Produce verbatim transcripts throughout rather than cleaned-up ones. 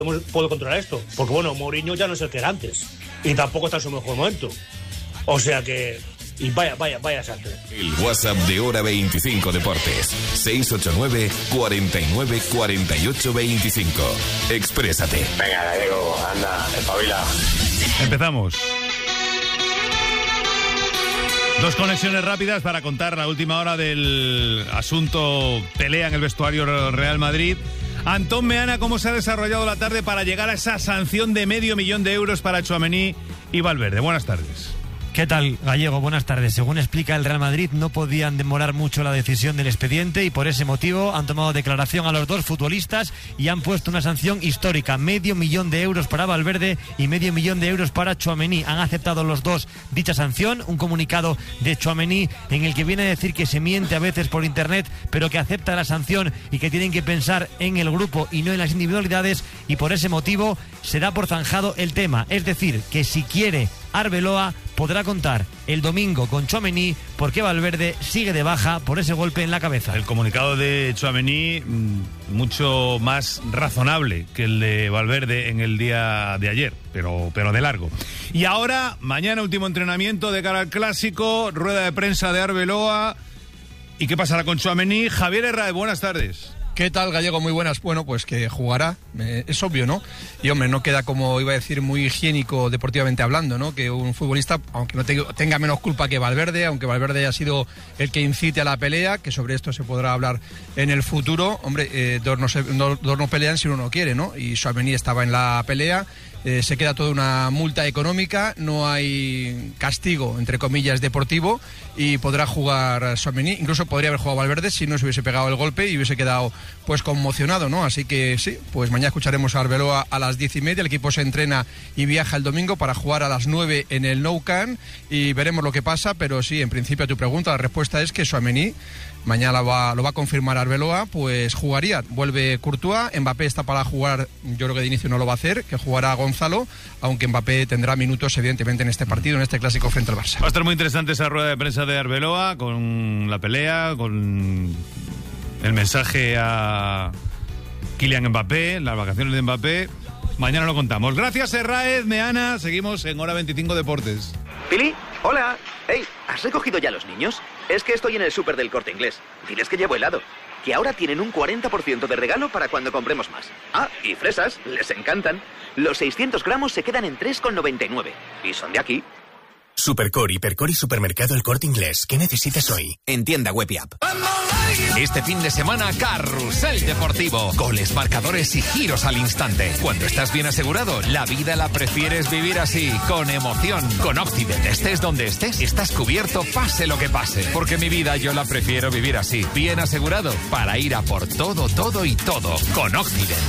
puedo controlar esto, porque bueno, Mourinho ya no es el que era antes y tampoco está en su mejor momento, o sea que y vaya, vaya, vaya salto. El WhatsApp de Hora veinticinco Deportes, seis ocho nueve, cuarenta y nueve, cuarenta y ocho, veinticinco. Exprésate. Venga, Gallego, anda, espabila. Empezamos. Dos conexiones rápidas para contar la última hora del asunto pelea en el vestuario Real Madrid. Antón Meana, ¿cómo se ha desarrollado la tarde para llegar a esa sanción de medio millón de euros para Tchouaméni y Valverde? Buenas tardes. ¿Qué tal, Gallego? Buenas tardes. Según explica el Real Madrid, no podían demorar mucho la decisión del expediente y por ese motivo han tomado declaración a los dos futbolistas y han puesto una sanción histórica, medio millón de euros para Valverde y medio millón de euros para Tchouaméni. Han aceptado los dos dicha sanción, un comunicado de Tchouaméni en el que viene a decir que se miente a veces por internet, pero que acepta la sanción y que tienen que pensar en el grupo y no en las individualidades, y por ese motivo se da por zanjado el tema. Es decir, que si quiere Arbeloa podrá contar el domingo con Tchouaméni porque Valverde sigue de baja por ese golpe en la cabeza. El comunicado de Tchouaméni mucho más razonable que el de Valverde en el día de ayer, pero, pero de largo. Y ahora, mañana último entrenamiento de cara al Clásico, rueda de prensa de Arbeloa. ¿Y qué pasará con Tchouaméni? Javier Herrera, buenas tardes. ¿Qué tal, Gallego? Muy buenas. Bueno, pues que jugará, eh, es obvio, ¿no? Y hombre, no queda, como iba a decir, muy higiénico deportivamente hablando, ¿no? Que un futbolista, aunque no te, tenga menos culpa que Valverde, aunque Valverde haya sido el que incite a la pelea, que sobre esto se podrá hablar en el futuro, hombre, eh, dos, no se, no, dos no pelean si uno no quiere, ¿no? Y Tchouaméni estaba en la pelea. Eh, se queda toda una multa económica, no hay castigo, entre comillas, deportivo, y podrá jugar Tchouaméni. Incluso podría haber jugado Valverde si no se hubiese pegado el golpe y hubiese quedado pues conmocionado, ¿no? Así que sí, pues mañana escucharemos a Arbeloa a las diez y media. El equipo se entrena y viaja el domingo para jugar a las nueve en el Nou Camp y veremos lo que pasa, pero sí, en principio a tu pregunta la respuesta es que Tchouaméni mañana lo va, lo va a confirmar Arbeloa, pues jugaría. Vuelve Courtois, Mbappé está para jugar, yo creo que de inicio no lo va a hacer, que jugará Gonzalo, aunque Mbappé tendrá minutos evidentemente en este partido, en este clásico frente al Barça. Va a estar muy interesante esa rueda de prensa de Arbeloa, con la pelea, con el mensaje a Kylian Mbappé, las vacaciones de Mbappé. Mañana lo contamos. Gracias, Herráez, Meana. Seguimos en Hora veinticinco Deportes. Pili, hola. Hey, ¿has recogido ya a los niños? Es que estoy en el súper del Corte Inglés. Diles que llevo helado. Que ahora tienen un cuarenta por ciento de regalo para cuando compremos más. Ah, y fresas, les encantan. Los seiscientos gramos se quedan en tres con noventa y nueve. Y son de aquí. Supercore, Hipercore y Supermercado El Corte Inglés. ¿Qué necesitas hoy? En tienda web y app. Este fin de semana, Carrusel Deportivo. Goles, marcadores y giros al instante. Cuando estás bien asegurado, la vida la prefieres vivir así, con emoción. Con Occident, estés donde estés, estás cubierto pase lo que pase. Porque mi vida yo la prefiero vivir así, bien asegurado, para ir a por todo, todo y todo. Con Occident.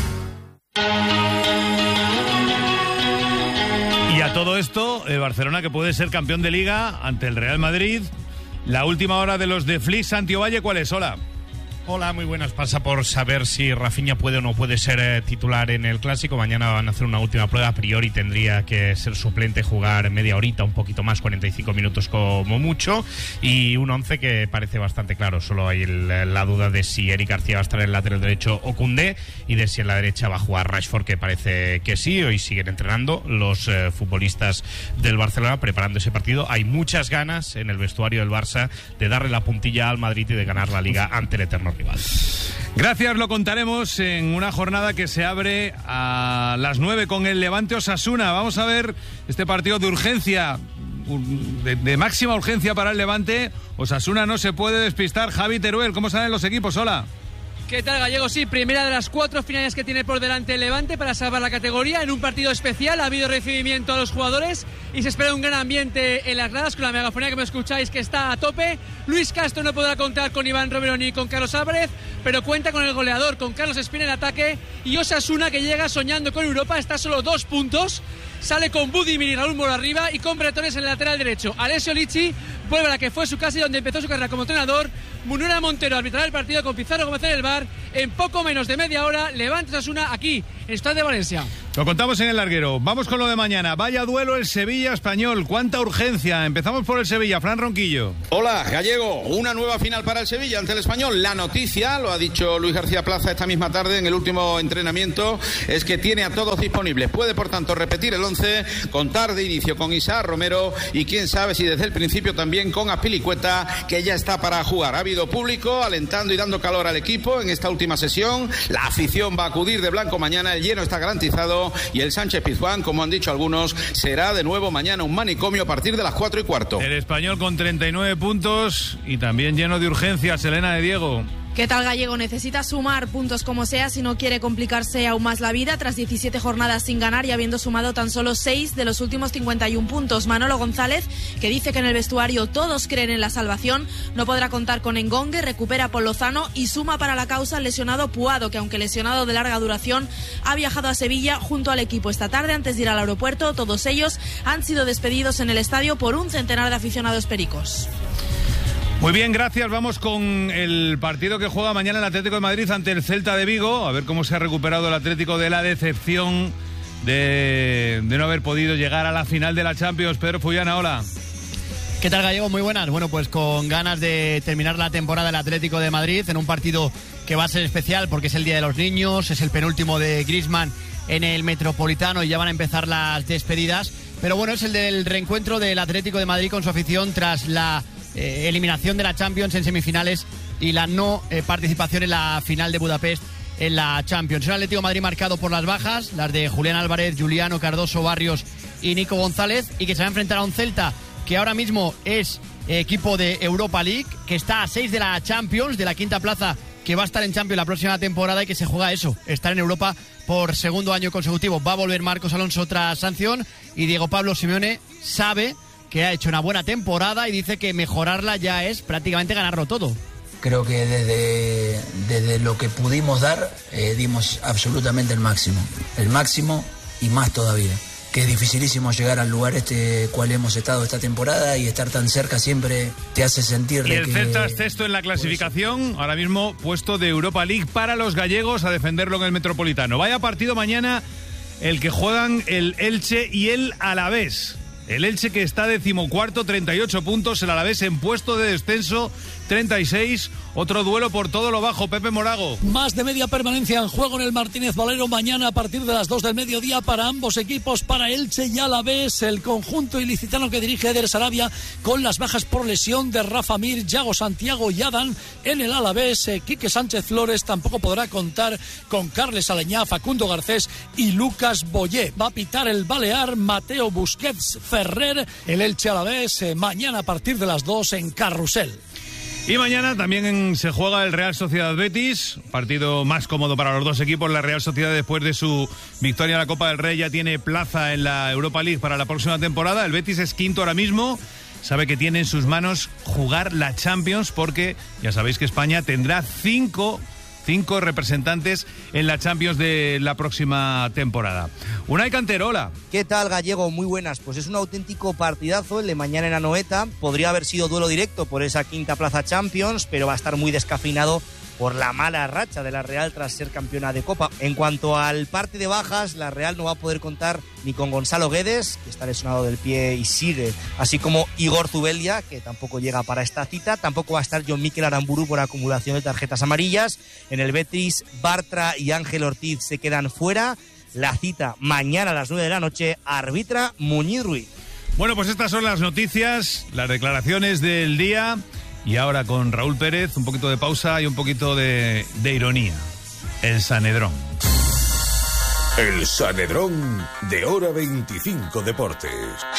Y a todo esto, el Barcelona que puede ser campeón de Liga ante el Real Madrid. La última hora de los de Flix, Santi Ovalle, ¿cuál es? Hola. Hola, muy buenas. Pasa por saber si Rafinha puede o no puede ser eh, titular en el Clásico. Mañana van a hacer una última prueba. A priori tendría que ser suplente, jugar media horita, un poquito más, cuarenta y cinco minutos como mucho. Y un once que parece bastante claro. Solo hay el, la duda de si Eric García va a estar en el lateral derecho o Koundé, y de si en la derecha va a jugar Rashford, que parece que sí. Hoy siguen entrenando los eh, futbolistas del Barcelona preparando ese partido. Hay muchas ganas en el vestuario del Barça de darle la puntilla al Madrid y de ganar la Liga ante el eterno rival. Gracias, lo contaremos en una jornada que se abre a las nueve con el Levante Osasuna. Vamos a ver este partido de urgencia, de, de máxima urgencia para el Levante. Osasuna no se puede despistar. Javi Teruel, ¿cómo salen los equipos? Hola. ¿Qué tal, Gallego? Sí, primera de las cuatro finales que tiene por delante el Levante para salvar la categoría en un partido especial. Ha habido recibimiento a los jugadores y se espera un gran ambiente en las gradas con la megafonía que me escucháis, que está a tope. Luis Castro no podrá contar con Iván Romero ni con Carlos Álvarez, pero cuenta con el goleador, con Carlos Espina en ataque, y Osasuna, que llega soñando con Europa, está a solo dos puntos. Sale con Budimir y Raúl Moro arriba y con Bretones en el lateral derecho. Alessio Licci vuelve a la que fue su casa y donde empezó su carrera como entrenador. Munera Montero arbitrará el partido con Pizarro Gómez en el bar. En poco menos de media hora, Levante Osasuna aquí, en Stade de Valencia. Lo contamos en el larguero. Vamos con lo de mañana. Vaya duelo el Sevilla-Español. ¿Cuánta urgencia? Empezamos por el Sevilla. Fran Ronquillo. Hola, Gallego. Una nueva final para el Sevilla ante el Español. La noticia, lo ha dicho Luis García Plaza esta misma tarde en el último entrenamiento, es que tiene a todos disponibles. Puede, por tanto, repetir el once, contar de inicio con Isaac Romero y quién sabe si desde el principio también con Azpilicueta, que ya está para jugar. Ha habido público alentando y dando calor al equipo en esta última sesión. La afición va a acudir de blanco mañana. El lleno está garantizado. Y el Sánchez Pizjuán, como han dicho algunos, será de nuevo mañana un manicomio a partir de las cuatro y cuarto. El Español con treinta y nueve puntos y también lleno de urgencias. Elena de Diego. ¿Qué tal, Gallego? Necesita sumar puntos como sea si no quiere complicarse aún más la vida tras diecisiete jornadas sin ganar y habiendo sumado tan solo seis de los últimos cincuenta y un puntos. Manolo González, que dice que en el vestuario todos creen en la salvación, no podrá contar con Engongue, recupera por Lozano y suma para la causa el lesionado Puado, que aunque lesionado de larga duración, ha viajado a Sevilla junto al equipo esta tarde antes de ir al aeropuerto. Todos ellos han sido despedidos en el estadio por un centenar de aficionados pericos. Muy bien, gracias. Vamos con el partido que juega mañana el Atlético de Madrid ante el Celta de Vigo. A ver cómo se ha recuperado el Atlético de la decepción de, de no haber podido llegar a la final de la Champions. Pedro Fullana, hola. ¿Qué tal, Gallego? Muy buenas. Bueno, pues con ganas de terminar la temporada del Atlético de Madrid en un partido que va a ser especial porque es el Día de los Niños, es el penúltimo de Griezmann en el Metropolitano y ya van a empezar las despedidas. Pero bueno, es el del reencuentro del Atlético de Madrid con su afición tras la Eh, eliminación de la Champions en semifinales y la no eh, participación en la final de Budapest en la Champions. Un Atlético de Madrid marcado por las bajas, las de Julián Álvarez, Juliano, Cardoso, Barrios y Nico González, y que se va a enfrentar a un Celta que ahora mismo es eh, equipo de Europa League, que está a seis de la Champions, de la quinta plaza, que va a estar en Champions la próxima temporada y que se juega eso, estar en Europa por segundo año consecutivo. Va a volver Marcos Alonso tras sanción y Diego Pablo Simeone sabe que ha hecho una buena temporada y dice que mejorarla ya es prácticamente ganarlo todo. Creo que desde, desde lo que pudimos dar, eh, dimos absolutamente el máximo. El máximo y más todavía. Que es dificilísimo llegar al lugar este cual hemos estado esta temporada y estar tan cerca siempre te hace sentir... Y de el que... Celta es sexto en la clasificación, ahora mismo puesto de Europa League para los gallegos a defenderlo en el Metropolitano. Vaya partido mañana el que juegan el Elche y el Alavés. El Elche, que está decimocuarto, treinta y ocho puntos. El Alavés en puesto de descenso, treinta y seis. Otro duelo por todo lo bajo. Pepe Morago. Más de media permanencia en juego en el Martínez Valero mañana a partir de las dos del mediodía para ambos equipos, para Elche y Alavés. El conjunto ilicitano que dirige Eder Sarabia, con las bajas por lesión de Rafa Mir, Yago Santiago y Adán. En el Alavés, eh, Quique Sánchez Flores tampoco podrá contar con Carles Aleñá, Facundo Garcés y Lucas Boyé. Va a pitar el Balear Mateo Busquets Ferrer. El Elche Alavés eh, mañana a partir de las dos en Carrusel. Y mañana también se juega el Real Sociedad Betis, partido más cómodo para los dos equipos. La Real Sociedad, después de su victoria en la Copa del Rey, ya tiene plaza en la Europa League para la próxima temporada. El Betis es quinto ahora mismo, sabe que tiene en sus manos jugar la Champions porque ya sabéis que España tendrá cinco Cinco representantes en la Champions de la próxima temporada. Unai Canterola. ¿Qué tal, Gallego? Muy buenas. Pues es un auténtico partidazo el de mañana en Anoeta. Podría haber sido duelo directo por esa quinta plaza Champions, pero va a estar muy descafeinado por la mala racha de la Real tras ser campeona de Copa. En cuanto al parte de bajas, la Real no va a poder contar ni con Gonzalo Guedes, que está lesionado del pie y sigue, así como Igor Zubeldia, que tampoco llega para esta cita. Tampoco va a estar John Mikel Aramburu por acumulación de tarjetas amarillas. En el Betis, Bartra y Ángel Ortiz se quedan fuera. La cita mañana a las nueve de la noche, arbitra Muñiz Ruiz. Bueno, pues estas son las noticias, las declaraciones del día. Y ahora con Raúl Pérez, un poquito de pausa y un poquito de, de ironía. El Sanedrón. El Sanedrón de Hora veinticinco Deportes.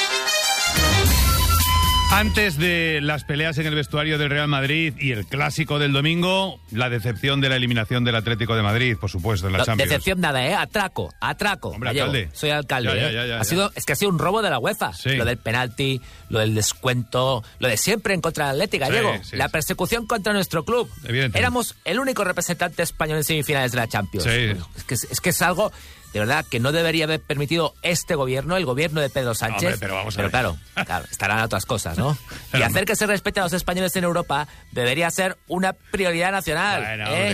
Antes de las peleas en el vestuario del Real Madrid y el clásico del domingo, la decepción de la eliminación del Atlético de Madrid, por supuesto, en la no, Champions. Decepción nada, ¿eh? Atraco, atraco. Hombre, alcalde. Soy alcalde, ya, ya, ¿eh? ya, ya, ha ya. sido, es que ha sido un robo de la UEFA. Sí. Lo del penalti, lo del descuento, lo de siempre en contra del Atlético Gallego. Sí, sí, la sí. persecución contra nuestro club. Éramos el único representante español en semifinales de la Champions. Sí. Es, que, es que es algo... De verdad, que no debería haber permitido este gobierno, el gobierno de Pedro Sánchez. Hombre, pero vamos a pero ver. claro, claro, estarán otras cosas, ¿no? Pero y hacer que se respete a los españoles en Europa debería ser una prioridad nacional. Bueno, ¿eh? hombre.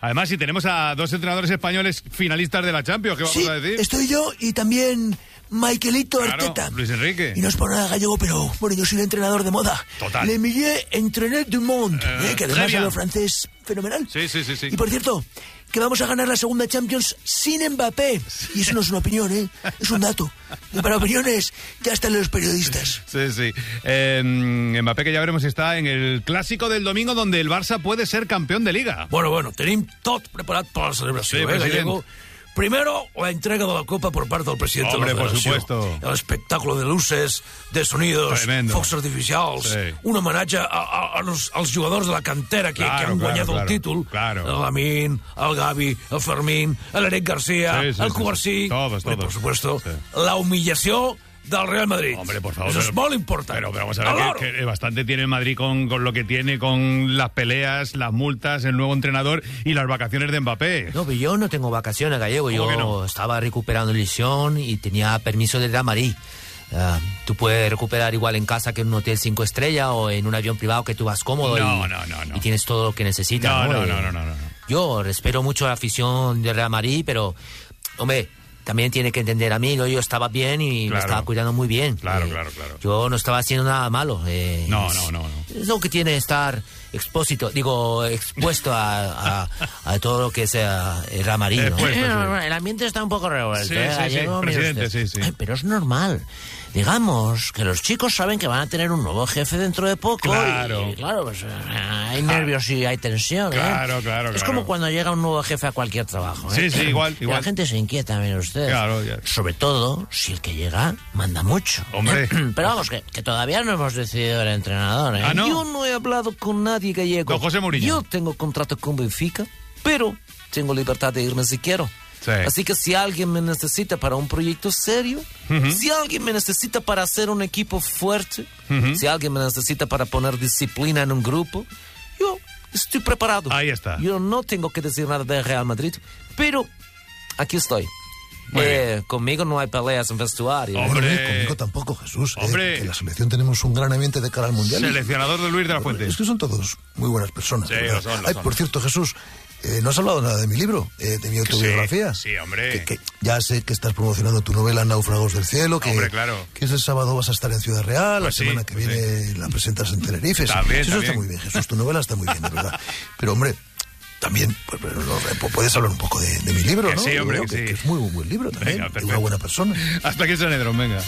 Además, si tenemos a dos entrenadores españoles finalistas de la Champions, ¿qué vamos sí, a decir? Estoy yo y también Michaelito Claro, Arteta. Luis Enrique. Y no es por nada gallego, pero bueno, yo soy el entrenador de moda. Total. Le Millier Entraîneur du Monde, Eh, eh, que además très bien. hablo francés fenomenal. Sí, sí, sí, sí. Y por cierto, que vamos a ganar la segunda Champions sin Mbappé. Y eso no es una opinión, ¿eh? Es un dato. Y para opiniones ya están los periodistas. Sí, sí. Eh, Mbappé, que ya veremos si está en el clásico del domingo, donde el Barça puede ser campeón de Liga. Bueno, bueno, tenim tot preparat per la celebració, Sí, eh, president. Gallego? Primero, la entrega de la Copa por parte del presidente Hombre, de la por Federación. supuesto. El espectáculo de luces, de sonidos, Tremendo. focs artificials, Sí. un homenatge a, a, a los, als jugadors de la cantera que, Claro, que han claro, guanyat claro, el títol. claro. El Lamin, el Gavi, el Fermín, l'Eric García, Sí, sí, el sí, Cubarsí. sí. Todos, Hombre, todos. por supuesto, la humillació del Real Madrid. Hombre, por favor. Eso pero- es molt important. Pero, pero vamos a ver Valor. que, que bastante tiene Madrid con, con lo que tiene, con las peleas, las multas, el nuevo entrenador y las vacaciones de Mbappé. No, pero yo no tengo vacaciones, Gallego. Yo que no? estaba recuperando lesión y tenía permiso de Real Madrid. Ah, tú puedes recuperar igual en casa que en un hotel cinco estrellas o en un avión privado que tú vas cómodo No, y, no, no, no. y tienes todo lo que necesitas. No, no, Eh, no, no, no, no. Yo respeto mucho la afición de Real Madrid, pero, hombre, también tiene que entender, amigo, yo estaba bien y me Claro. estaba cuidando muy bien. Claro, Eh, claro, claro. Yo no estaba haciendo nada malo. eh, No, es- no, no, no. Es lo que tiene estar expósito, digo, expuesto a, a, a todo lo que sea el Real Madrid, ¿no? Expuesto, Eh, sí. El ambiente está un poco revuelto, Sí, ¿eh, sí, sí, Gallego? Mire presidente, usted. sí, sí. Ay, pero es normal. Digamos que los chicos saben que van a tener un nuevo jefe dentro de poco. Claro. Y, claro, pues, eh, hay nervios y hay tensión, ¿eh? Claro, claro, Es claro. como cuando llega un nuevo jefe a cualquier trabajo, ¿eh? Sí, sí, igual, Y igual. La gente se inquieta, mire usted. Claro, ya. Sobre todo si el que llega manda mucho. Hombre. Pero vamos, que, que todavía no hemos decidido el entrenador, ¿eh? Ah, ¿no? Yo no he hablado con nadie gallego. Don José Mourinho. Yo tengo contrato con Benfica, pero tengo libertad de irme si quiero. Sí. Así que si alguien me necesita para un proyecto serio, Ujú. si alguien me necesita para hacer un equipo fuerte, Ujú. si alguien me necesita para poner disciplina en un grupo, yo estoy preparado. Ahí está. Yo no tengo que decir nada de Real Madrid, pero aquí estoy. Muy Eh, conmigo no hay peleas en vestuario. ¿eh? Hombre. Conmigo tampoco, Jesús. eh, Hombre. que en la selección tenemos un gran ambiente de cara al Mundial. Seleccionador de Luis de la Fuente. Es que son todos muy buenas personas. Sí, ¿verdad? lo son, lo Ay, son. por cierto, Jesús, eh, no has hablado nada de mi libro, eh, de mi autobiografía. Sí, sí, hombre. Que, que ya sé que estás promocionando tu novela Náufragos del Cielo, que, Hombre, claro. que ese sábado vas a estar en Ciudad Real, Pues la semana sí, que pues viene la presentas en Tenerife. Sí, También, eso también. está muy bien, Jesús, tu novela está muy bien, de verdad. Pero, hombre, también pues, pero no, eh, puedes hablar un poco de, de mi libro, Que ¿no? sí, hombre, Yo que creo sí. que es muy un buen libro también, Venga, de perfecto. una buena persona. Hasta aquí Sanedron, venga.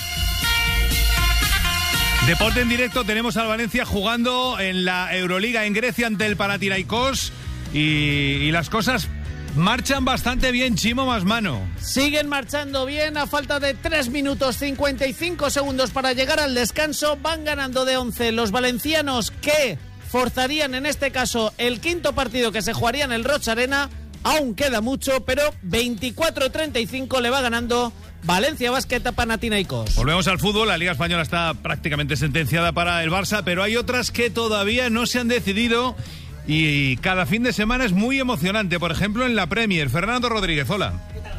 Deporte en directo, tenemos al Valencia jugando en la Euroliga en Grecia ante el Panathinaikos y, y las cosas marchan bastante bien, Chimo más mano. Siguen marchando bien a falta de tres minutos cincuenta y cinco segundos para llegar al descanso. Van ganando de once los valencianos, que forzarían en este caso el quinto partido que se jugaría en el Roch Arena. Aún queda mucho, pero veinticuatro treinta y cinco le va ganando Valencia Basket a Panathinaikos. Volvemos al fútbol, la Liga Española está prácticamente sentenciada para el Barça, pero hay otras que todavía no se han decidido y cada fin de semana es muy emocionante. Por ejemplo, en la Premier, Fernando Rodríguez, hola.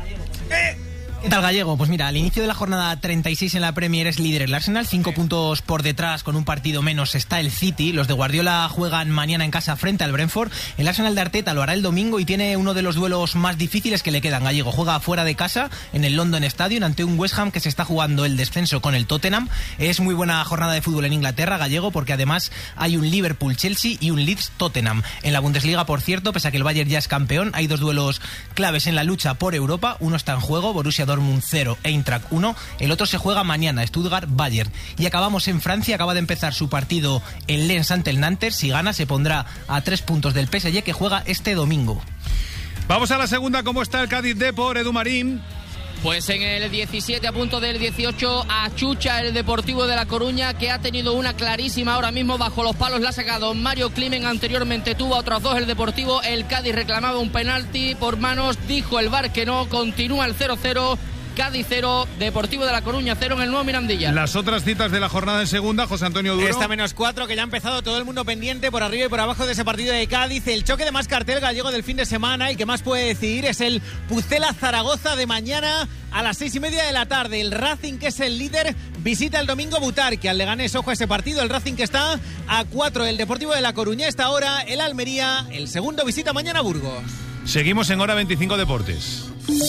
¿Qué tal, Gallego? Pues mira, al inicio de la jornada treinta y seis en la Premier es líder el Arsenal, cinco puntos por detrás, con un partido menos está el City. Los de Guardiola juegan mañana en casa frente al Brentford. El Arsenal de Arteta lo hará el domingo y tiene uno de los duelos más difíciles que le quedan, Gallego. Juega fuera de casa en el London Stadium ante un West Ham que se está jugando el descenso con el Tottenham. Es muy buena jornada de fútbol en Inglaterra, Gallego, porque además hay un Liverpool-Chelsea y un Leeds-Tottenham. En la Bundesliga, por cierto, pese a que el Bayern ya es campeón, hay dos duelos claves en la lucha por Europa. Uno está en juego, Borussia Dortmund cero, Eintracht uno. El otro se juega mañana, Stuttgart-Bayern. Y acabamos en Francia, acaba de empezar su partido el Lens ante el Nantes. Si gana, se pondrá a tres puntos del P S G, que juega este domingo. Vamos a la segunda, ¿cómo está el Cádiz Depor, Edu Marín? Pues en el diecisiete a punto del dieciocho achucha el Deportivo de La Coruña, que ha tenido una clarísima ahora mismo bajo los palos, la ha sacado Mario Climen, anteriormente tuvo a otros dos el Deportivo, el Cádiz reclamaba un penalti por manos, dijo el V A R que no, continúa el cero cero. Cádiz cero, Deportivo de La Coruña cero en el nuevo Mirandilla. Las otras citas de la jornada en segunda, José Antonio Duro. Esta menos cuatro, que ya ha empezado todo el mundo pendiente por arriba y por abajo de ese partido de Cádiz. El choque de más cartel gallego del fin de semana, y que más puede decidir es el Pucela-Zaragoza de mañana a las seis y media de la tarde. El Racing, que es el líder, visita el domingo Butarque al Leganés. Ojo a ese partido, el Racing que está a cuatro, el Deportivo de La Coruña está ahora, el Almería, el segundo visita mañana a Burgos. Seguimos en Hora veinticinco Deportes.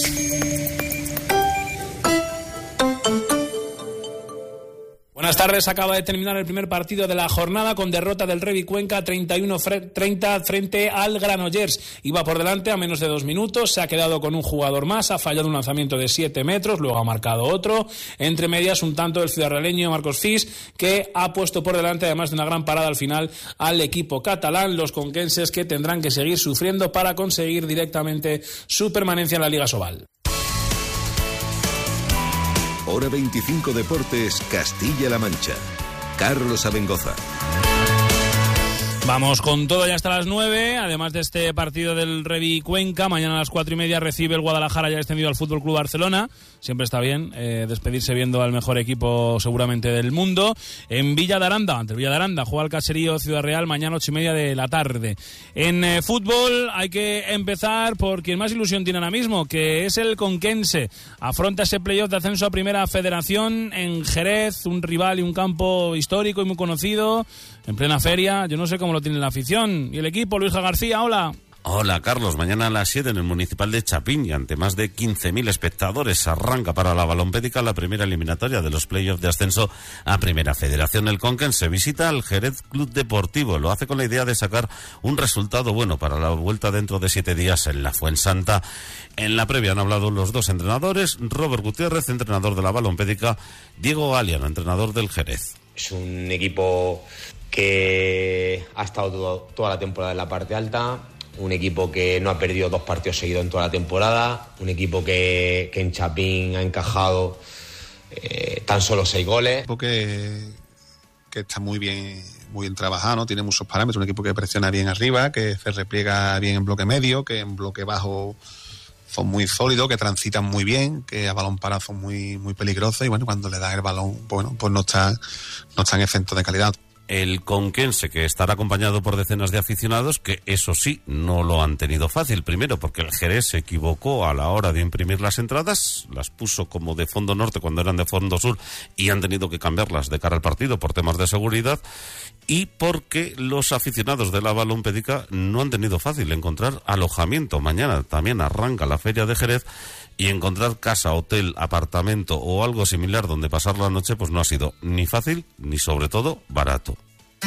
Buenas tardes, acaba de terminar el primer partido de la jornada con derrota del Revi Cuenca treinta y uno treinta frente al Granollers. Iba por delante a menos de dos minutos, se ha quedado con un jugador más, ha fallado un lanzamiento de siete metros, luego ha marcado otro. Entre medias un tanto del ciudadraleño Marcos Fis, que ha puesto por delante, además de una gran parada al final, al equipo catalán. Los conquenses que tendrán que seguir sufriendo para conseguir directamente su permanencia en la Liga Sobal. Hora veinticinco Deportes, Castilla-La Mancha. Carlos Abengoza. Vamos con todo ya hasta las nueve, además de este partido del Revi Cuenca. Mañana a las cuatro y media recibe el Guadalajara, ya extendido al Fútbol Club Barcelona. Siempre está bien eh, despedirse viendo al mejor equipo seguramente del mundo. En Villa de Aranda, ante Villa de Aranda, juega el Caserío Ciudad Real mañana ocho y media de la tarde. En eh, fútbol hay que empezar por quien más ilusión tiene ahora mismo, que es el Conquense. Afronta ese playoff de ascenso a Primera Federación en Jerez, un rival y un campo histórico y muy conocido, en plena feria. Yo no sé cómo lo tiene la afición. Y el equipo, Luis García, hola. Hola Carlos, mañana a las siete en el Municipal de Chapín y ante más de quince mil espectadores arranca para la balompédica la primera eliminatoria de los playoffs de ascenso a Primera Federación. El Conquense visita al Jerez Club Deportivo, lo hace con la idea de sacar un resultado bueno para la vuelta dentro de siete días en la Fuensanta. En la previa han hablado los dos entrenadores, Robert Gutiérrez, entrenador de la balompédica, Diego Galiano, entrenador del Jerez. Es un equipo que ha estado todo, toda la temporada en la parte alta, un equipo que no ha perdido dos partidos seguidos en toda la temporada, un equipo que, que en Chapín ha encajado eh, tan solo seis goles. Un equipo que, que está muy bien, muy bien trabajado, ¿no? Tiene muchos parámetros, un equipo que presiona bien arriba, que se repliega bien en bloque medio, que en bloque bajo son muy sólidos, que transitan muy bien, que a balón parado son muy, muy peligrosos y bueno, cuando le dan el balón, bueno, pues no están, no están exentos de calidad. El Conquense, que estará acompañado por decenas de aficionados, que eso sí, no lo han tenido fácil. Primero, porque el Jerez se equivocó a la hora de imprimir las entradas, las puso como de fondo norte cuando eran de fondo sur y han tenido que cambiarlas de cara al partido por temas de seguridad. Y porque los aficionados de la balompédica no han tenido fácil encontrar alojamiento. Mañana también arranca la Feria de Jerez y encontrar casa, hotel, apartamento o algo similar donde pasar la noche pues no ha sido ni fácil ni sobre todo barato.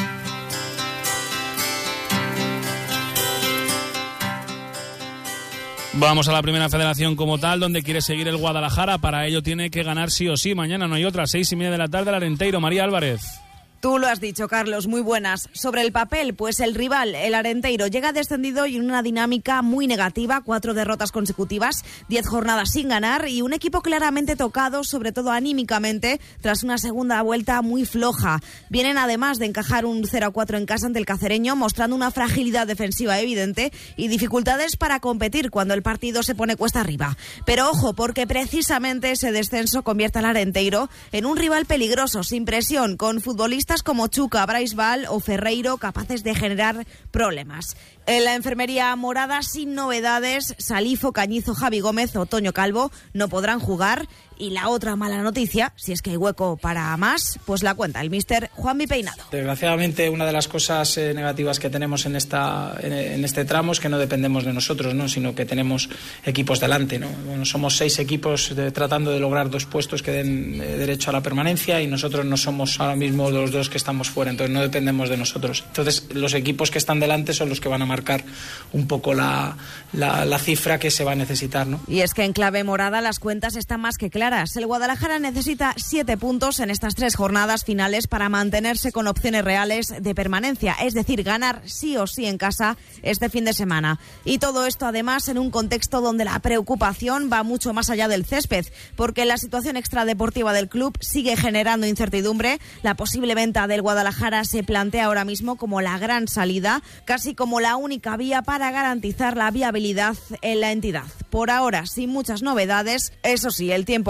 Vamos a la Primera Federación como tal, donde quiere seguir el Guadalajara. Para ello tiene que ganar sí o sí. Mañana no hay otra, seis y media de la tarde, el Arenteiro. María Álvarez. Tú lo has dicho, Carlos, muy buenas. Sobre el papel, pues el rival, el Arenteiro, llega descendido y en una dinámica muy negativa, cuatro derrotas consecutivas, diez jornadas sin ganar y un equipo claramente tocado, sobre todo anímicamente, tras una segunda vuelta muy floja. Vienen además de encajar un cero a cuatro en casa ante el Cacereño, mostrando una fragilidad defensiva evidente y dificultades para competir cuando el partido se pone cuesta arriba. Pero ojo, porque precisamente ese descenso convierte al Arenteiro en un rival peligroso, sin presión, con futbolistas como Chuca, Braisbal o Ferreiro capaces de generar problemas. En la enfermería morada, sin novedades, Salifo, Cañizo, Javi Gómez o Toño Calvo no podrán jugar. Y la otra mala noticia, si es que hay hueco para más, pues la cuenta el míster Juanmi Peinado. Desgraciadamente, una de las cosas eh, negativas que tenemos en esta en, en este tramo es que no dependemos de nosotros, ¿no? Sino que tenemos equipos delante, ¿no? Bueno, somos seis equipos de, tratando de lograr dos puestos que den eh, derecho a la permanencia y nosotros no somos ahora mismo los dos que estamos fuera, entonces no dependemos de nosotros. Entonces los equipos que están delante son los que van a marcar un poco la, la, la cifra que se va a necesitar, ¿no? Y es que en clave morada las cuentas están más que claras. El Guadalajara necesita siete puntos en estas tres jornadas finales para mantenerse con opciones reales de permanencia, es decir, ganar sí o sí en casa este fin de semana. Y todo esto además en un contexto donde la preocupación va mucho más allá del césped, porque la situación extradeportiva del club sigue generando incertidumbre. La posible venta del Guadalajara se plantea ahora mismo como la gran salida, casi como la única vía para garantizar la viabilidad en la entidad. Por ahora, sin muchas novedades, eso sí, el tiempo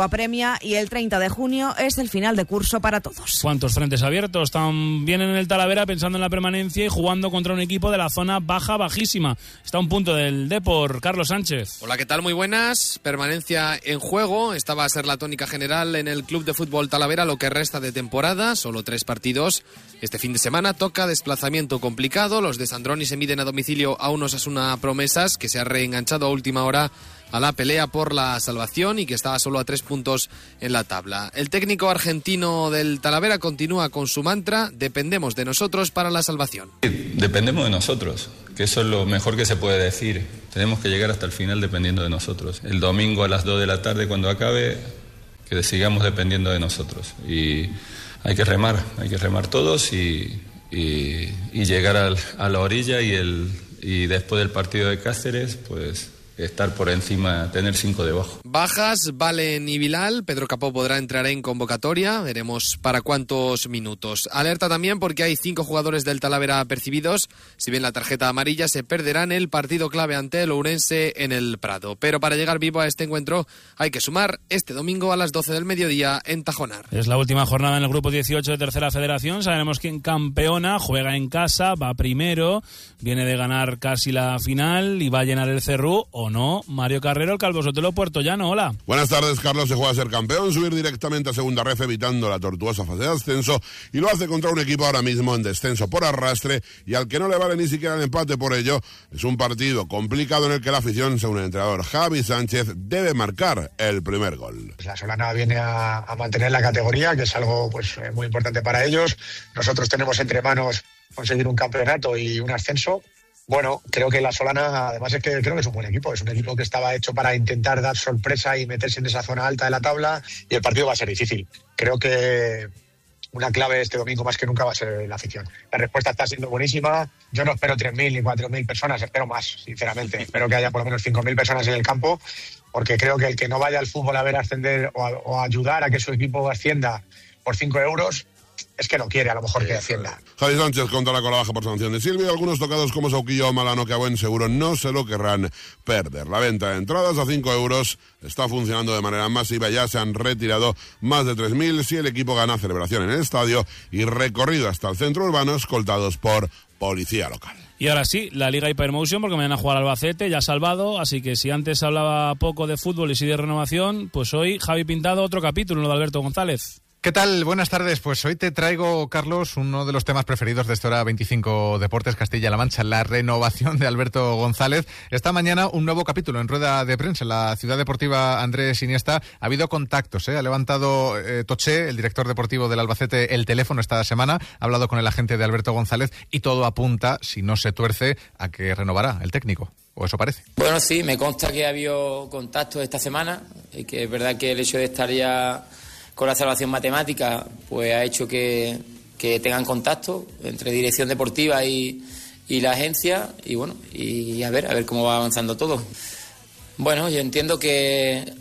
apremia y el treinta de junio es el final de curso para todos. ¿Cuántos frentes abiertos? También en el Talavera pensando en la permanencia y jugando contra un equipo de la zona baja, bajísima. Está a un punto del Depor, Carlos Sánchez. Hola, ¿qué tal? Muy buenas. Permanencia en juego. Esta va a ser la tónica general en el Club de Fútbol Talavera lo que resta de temporada. Solo tres partidos. Este fin de semana toca desplazamiento complicado. Los de Sandroni se miden a domicilio a unos Osasuna Promesas, que se ha reenganchado a última hora a la pelea por la salvación y que estaba solo a tres puntos en la tabla. El técnico argentino del Talavera continúa con su mantra: dependemos de nosotros para la salvación. Dependemos de nosotros, que eso es lo mejor que se puede decir. Tenemos que llegar hasta el final dependiendo de nosotros. El domingo a las dos de la tarde, cuando acabe, que sigamos dependiendo de nosotros. Y hay que remar, hay que remar todos y, y, y llegar al, a la orilla y, el, y después del partido de Cáceres, pues estar por encima, tener cinco debajo. Bajas, Valen y Bilal. Pedro Capó podrá entrar en convocatoria. Veremos para cuántos minutos. Alerta también porque hay cinco jugadores del Talavera percibidos. Si bien la tarjeta amarilla, se perderán el partido clave ante el Ourense en el Prado. Pero para llegar vivo a este encuentro hay que sumar este domingo a las doce del mediodía en Tajonar. Es la última jornada en el grupo dieciocho de Tercera Federación. Sabemos quién campeona, juega en casa, va primero, viene de ganar casi la final y va a llenar el Cerrú, o no. Mario Carrero, el Calvo Sotelo, Puerto Llano, hola. Buenas tardes, Carlos. Se juega a ser campeón, subir directamente a segunda ref evitando la tortuosa fase de ascenso, y lo hace contra un equipo ahora mismo en descenso por arrastre y al que no le vale ni siquiera el empate. Por ello, es un partido complicado en el que la afición, según el entrenador Javi Sánchez, debe marcar el primer gol. La Solana viene a, a mantener la categoría, que es algo pues muy importante para ellos. Nosotros tenemos entre manos conseguir un campeonato y un ascenso. Bueno, creo que la Solana, además es que creo que es un buen equipo, es un equipo que estaba hecho para intentar dar sorpresa y meterse en esa zona alta de la tabla, y el partido va a ser difícil. Creo que una clave este domingo más que nunca va a ser la afición. La respuesta está siendo buenísima. Yo no espero tres mil ni cuatro mil personas, espero más, sinceramente. Espero que haya por lo menos cinco mil personas en el campo, porque creo que el que no vaya al fútbol a ver ascender o a, o a ayudar a que su equipo ascienda por cinco euros, es que no quiere a lo mejor que ascienda. Javi Sánchez contará con la baja por sanción de Silvio. Algunos tocados como Sauquillo o Malano, que a buen seguro no se lo querrán perder. La venta de entradas a cinco euros está funcionando de manera masiva. Ya se han retirado más de tres mil si el equipo gana celebración en el estadio y recorrido hasta el centro urbano escoltados por policía local. Y ahora sí, la Liga Hypermotion, porque mañana juega Albacete, ya salvado, así que si antes hablaba poco de fútbol y sí de renovación, pues hoy Javi Pintado, otro capítulo, uno de Alberto González. ¿Qué tal? Buenas tardes. Pues hoy te traigo, Carlos, uno de los temas preferidos de esta hora veinticinco Deportes Castilla-La Mancha, la renovación de Alberto González. Esta mañana un nuevo capítulo en rueda de prensa en la Ciudad Deportiva Andrés Iniesta. Ha habido contactos, ¿eh? Ha levantado eh, Toché, el director deportivo del Albacete, el teléfono esta semana. Ha hablado con el agente de Alberto González y todo apunta, si no se tuerce, a que renovará el técnico. ¿O eso parece? Bueno, sí, me consta que ha habido contactos esta semana y que es verdad que el hecho de estar ya con la salvación matemática pues ha hecho que, que tengan contacto entre dirección deportiva y, y la agencia y bueno, y a ver, a ver cómo va avanzando todo. Bueno, yo entiendo que,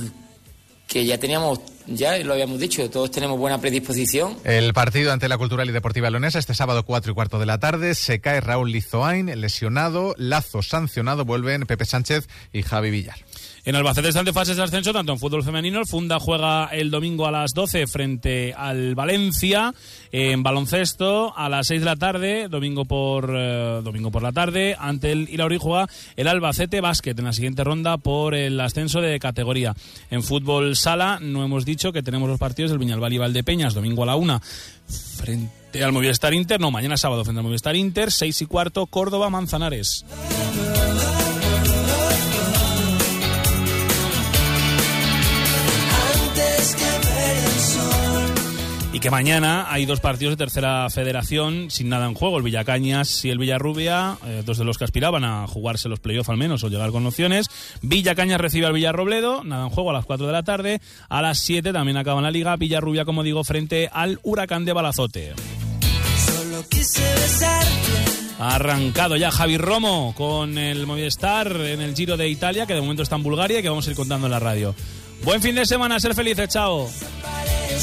que ya teníamos, ya lo habíamos dicho, todos tenemos buena predisposición. El partido ante la Cultural y Deportiva Leonesa este sábado cuatro y cuarto de la tarde. Se cae Raúl Lizoain, lesionado, Lazo sancionado, vuelven Pepe Sánchez y Javi Villar. En Albacete están de fases de ascenso, tanto en fútbol femenino. El Funda juega el domingo a las doce frente al Valencia. En baloncesto, a las seis de la tarde, domingo por eh, domingo por la tarde, ante el Ilauri juega el Albacete Básquet en la siguiente ronda por el ascenso de categoría. En fútbol sala, no hemos dicho que tenemos los partidos del Viñalbal y Valdepeñas, domingo a la una, frente al Movistar Inter. No, mañana sábado frente al Movistar Inter, seis y cuarto, Córdoba Manzanares. Y que mañana hay dos partidos de tercera federación sin nada en juego, el Villacañas y el Villarrubia, eh, dos de los que aspiraban a jugarse los playoffs al menos o llegar con opciones. Villacañas recibe al Villarrobledo, nada en juego a las cuatro de la tarde. A las siete también acaba la liga, Villarrubia, como digo, frente al Huracán de Balazote. Solo quise besarte. Ha arrancado ya Javi Romo con el Movistar en el Giro de Italia, que de momento está en Bulgaria y que vamos a ir contando en la radio. Buen fin de semana, ser felices, chao.